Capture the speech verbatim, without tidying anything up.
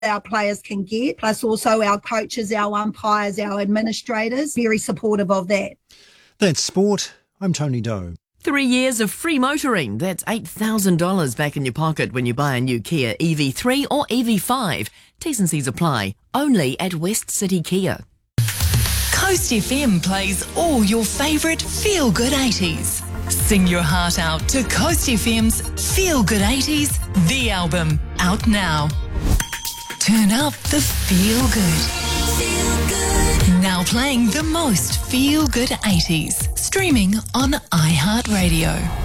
our players can get, plus also our coaches, our umpires, our administrators, very supportive of that. That's sport. I'm Tony Doe. Three years of free motoring. That's eight thousand dollars back in your pocket when you buy a new Kia E V three or E V five. T's and C's apply. Only at West City Kia. Coast F M plays all your favourite feel-good eighties. Sing your heart out to Coast F M's Feel Good eighties, the album, out now. Turn up the feel good. Feel good. Now playing the most feel good eighties. Streaming on iHeartRadio.